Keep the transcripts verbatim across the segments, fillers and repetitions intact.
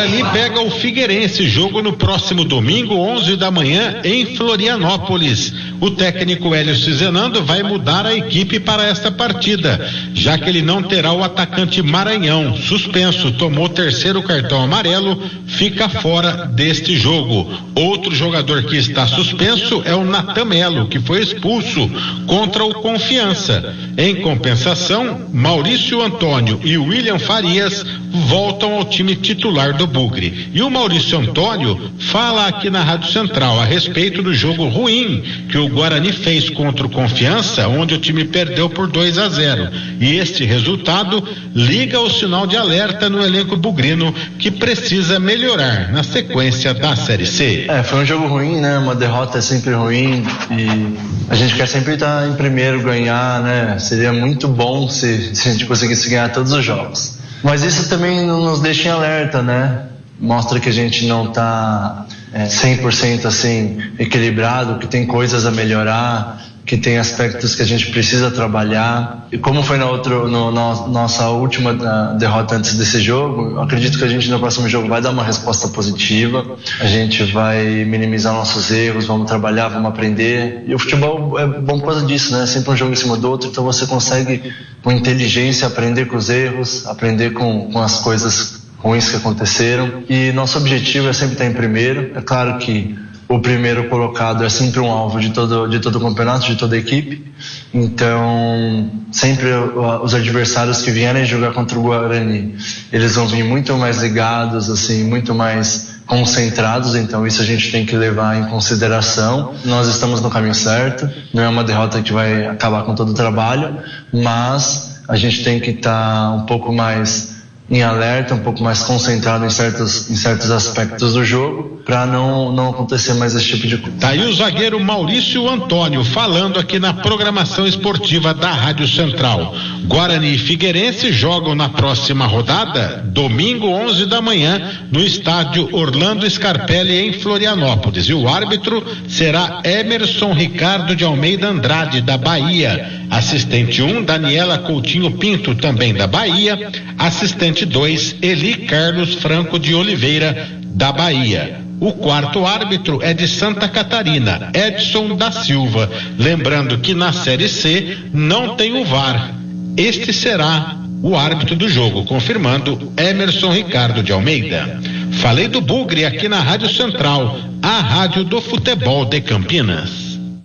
Guarani pega o Figueirense, jogo no próximo domingo, onze da manhã, em Florianópolis. O técnico Hélio Cizenando vai mudar a equipe para esta partida, já que ele não terá o atacante Maranhão, suspenso, tomou terceiro cartão amarelo, fica fora deste jogo. Outro jogador que está suspenso é o Natan Melo, que foi expulso contra o Confiança. Em compensação, Maurício Antônio e William Farias voltam ao time titular do Bugre. E o Maurício Antônio fala aqui na Rádio Central a respeito do jogo ruim que o Guarani fez contra o Confiança, onde o time perdeu por dois a zero. E este resultado liga o sinal de alerta no elenco bugrino, que precisa melhorar na sequência da Série C. É, foi um jogo ruim, né? Uma derrota é sempre ruim e a gente quer sempre estar em primeiro, ganhar, né? Seria muito bom se, se a gente conseguisse ganhar todos os jogos. Mas isso também não nos deixa em alerta, né? Mostra que a gente não está é, cem por cento assim equilibrado, que tem coisas a melhorar, que tem aspectos que a gente precisa trabalhar. E como foi na, outro, no, na nossa última derrota antes desse jogo, eu acredito que a gente no próximo jogo vai dar uma resposta positiva, a gente vai minimizar nossos erros, vamos trabalhar, vamos aprender. E o futebol é bom por causa disso, né? Sempre um jogo em cima do outro, então você consegue com inteligência aprender com os erros, aprender com, com as coisas ruins que aconteceram. E nosso objetivo é sempre estar em primeiro. É claro que o primeiro colocado é sempre um alvo de todo, de todo o campeonato, de toda a equipe. Então, sempre os adversários que vierem jogar contra o Guarani, eles vão vir muito mais ligados, assim, muito mais concentrados. Então, isso a gente tem que levar em consideração. Nós estamos no caminho certo. Não é uma derrota que vai acabar com todo o trabalho, mas a gente tem que estar um pouco mais em alerta, um pouco mais concentrado em certos, em certos aspectos do jogo, para não, não acontecer mais esse tipo de coisa. Tá aí o zagueiro Maurício Antônio falando aqui na programação esportiva da Rádio Central. Guarani e Figueirense jogam na próxima rodada, domingo onze da manhã, no estádio Orlando Scarpelli, em Florianópolis. E o árbitro será Emerson Ricardo de Almeida Andrade, da Bahia. Assistente um, Daniela Coutinho Pinto, também da Bahia. Assistente dois, Eli Carlos Franco de Oliveira, da Bahia. O quarto árbitro é de Santa Catarina, Edson da Silva. Lembrando que na Série C não tem o V A R. Este será o árbitro do jogo, confirmando Emerson Ricardo de Almeida. Falei do Bugre aqui na Rádio Central, a rádio do futebol de Campinas.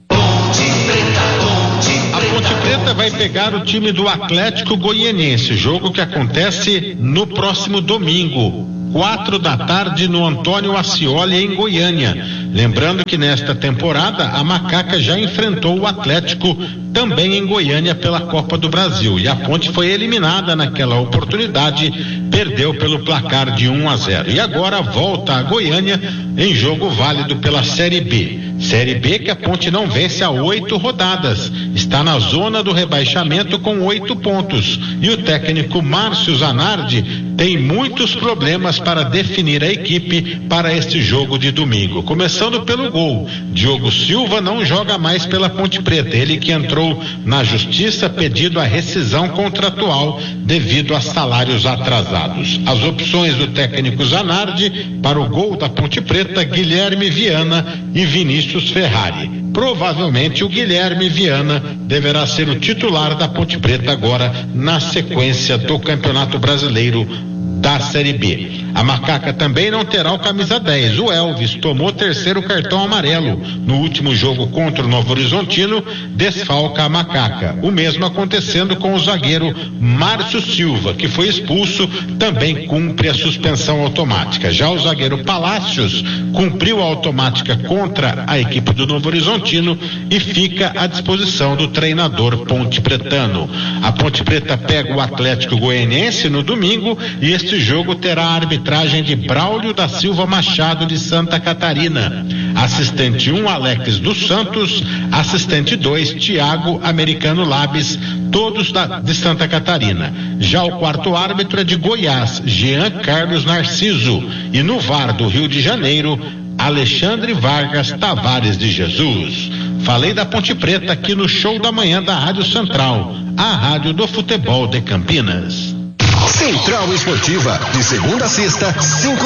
A Ponte Preta vai pegar o time do Atlético Goianiense, jogo que acontece no próximo domingo, quatro da tarde, no Antônio Ascioli, em Goiânia. Lembrando que nesta temporada a Macaca já enfrentou o Atlético também em Goiânia pela Copa do Brasil, e a Ponte foi eliminada naquela oportunidade, perdeu pelo placar de um a zero. E agora volta a Goiânia em jogo válido pela Série B. Série B que a Ponte não vence há oito rodadas, está na zona do rebaixamento com oito pontos, e o técnico Márcio Zanardi tem muitos problemas para definir a equipe para este jogo de domingo. Começando pelo gol, Diogo Silva não joga mais pela Ponte Preta, ele que entrou na justiça pedindo a rescisão contratual devido a salários atrasados. As opções do técnico Zanardi para o gol da Ponte Preta: Guilherme Viana e Vinícius Ferrari. Provavelmente o Guilherme Viana deverá ser o titular da Ponte Preta agora na sequência do Campeonato Brasileiro da Série B. A Macaca também não terá o camisa dez. O Elvis tomou terceiro cartão amarelo no último jogo contra o Novo Horizontino, desfalca a Macaca. O mesmo acontecendo com o zagueiro Márcio Silva, que foi expulso, também cumpre a suspensão automática. Já o zagueiro Palácios cumpriu a automática contra a equipe do Novo Horizontino e fica à disposição do treinador Ponte Pretano. A Ponte Preta pega o Atlético Goianiense no domingo, e este jogo terá a arbitragem de Braulio da Silva Machado, de Santa Catarina. Assistente um, Alex dos Santos. Assistente dois, Tiago Americano Labes, todos da, de Santa Catarina. Já o quarto árbitro é de Goiás, Jean Carlos Narciso. E no V A R do Rio de Janeiro, Alexandre Vargas Tavares de Jesus. Falei da Ponte Preta aqui no Show da Manhã da Rádio Central, a rádio do futebol de Campinas. Central Esportiva, de segunda a sexta, cinco